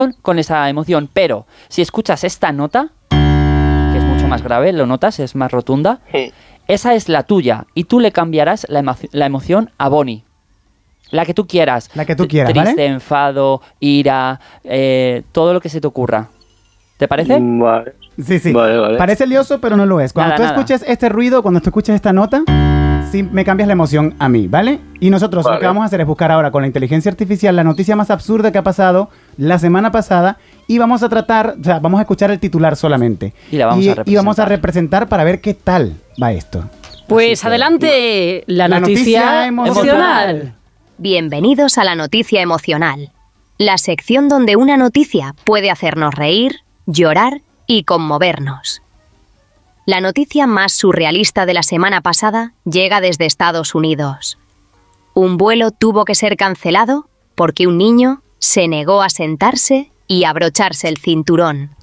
con esa emoción. Pero si escuchas esta nota, que es mucho más grave, lo notas, es más rotunda, esa es la tuya y tú le cambiarás la emoción a Bonnie. La que tú quieras. La que tú quieras, Triste, ¿vale? enfado, ira, todo lo que se te ocurra. ¿Te parece? Vale. Sí, sí. Vale. Parece lioso, pero no lo es. Cuando tú escuches este ruido, cuando tú escuches esta nota, sí me cambias la emoción a mí, ¿vale? Y nosotros lo que vamos a hacer es buscar ahora con la inteligencia artificial la noticia más absurda que ha pasado la semana pasada y vamos a tratar, o sea, vamos a escuchar el titular solamente. Y la vamos a representar. Y vamos a representar para ver qué tal va esto. Pues adelante, la noticia emocional. Bienvenidos a la noticia emocional, la sección donde una noticia puede hacernos reír, llorar y conmovernos. La noticia más surrealista de la semana pasada llega desde Estados Unidos. Un vuelo tuvo que ser cancelado porque un niño se negó a sentarse y abrocharse el cinturón.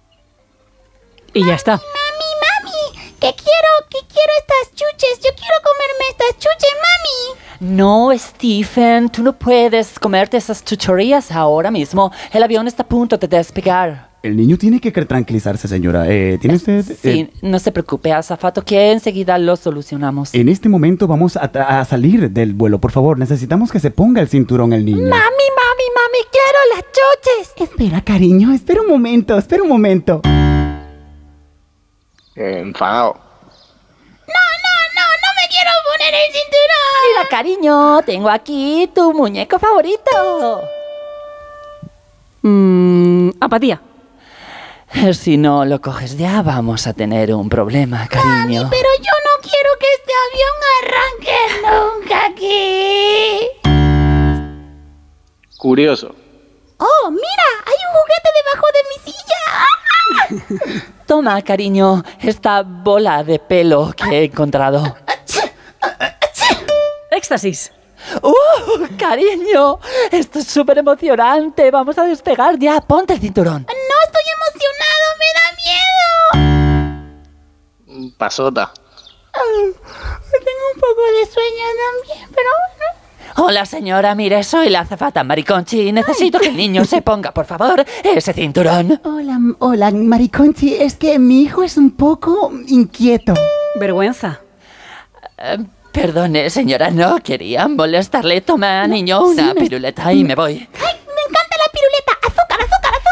Y ya está. Mami, que quiero estas chuches. Yo quiero comerme estas chuches, mami. No, Stephen, tú no puedes comerte esas chucherías ahora mismo. El avión está a punto de despegar. El niño tiene que tranquilizarse, señora. ¿Tiene usted...? Sí, no se preocupe, azafato, que enseguida lo solucionamos. En este momento vamos a salir del vuelo. Por favor, necesitamos que se ponga el cinturón el niño. Mami, quiero las chuches. Espera, cariño, espera un momento. Enfadado. No me quiero poner el cinturón. Mira, cariño, tengo aquí tu muñeco favorito. Apatía. Si no lo coges ya, vamos a tener un problema, cariño. Pero yo no quiero que este avión arranque nunca aquí. Curioso. Oh, mira, hay un juguete debajo de mi silla. Toma, cariño, esta bola de pelo que he encontrado. Éxtasis. Cariño, esto es súper emocionante. Vamos a despegar ya. Ponte el cinturón. No estoy emocionado, me da miedo. Pasota. Tengo un poco de sueño también, pero bueno. Hola, señora, mire, soy la azafata Mariconchi. Necesito que el niño se ponga, por favor, ese cinturón. Hola, Mariconchi. Es que mi hijo es un poco inquieto. Vergüenza. Perdone, señora, no quería molestarle. Toma, niño, una piruleta y me voy. ¡Ay, me encanta la piruleta! ¡Azúcar!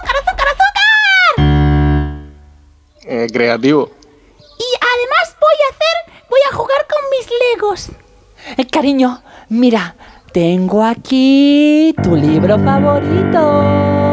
Creativo. Y además voy a jugar con mis legos. Cariño, mira, tengo aquí tu libro favorito.